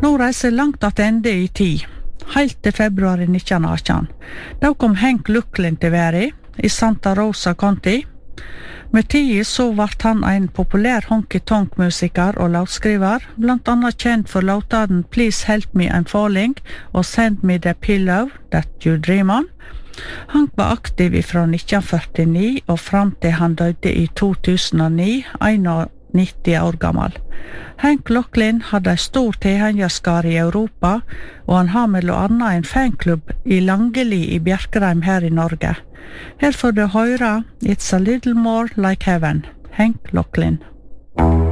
Nå reiser langt attende i tid, helt til februar 1918. Da kom Hank Locklin til verden i Santa Rosa County. Med tiden så vart han en populær honky-tonk-musiker og låtskriver, blant annet kjent for låtene Please Help Me I'm Falling og Send Me the Pillow That You Dream On. Hank var aktiv fra 1949 og fram til han døde i 2009, 91 år gammel. Hank Locklin hadde en stor tilhengerskare i Europa, og han har mellom annet en fanklubb i Langeli i Bjerkreim her i Norge. Her får du høre It's a Little More Like Heaven, Hank Locklin.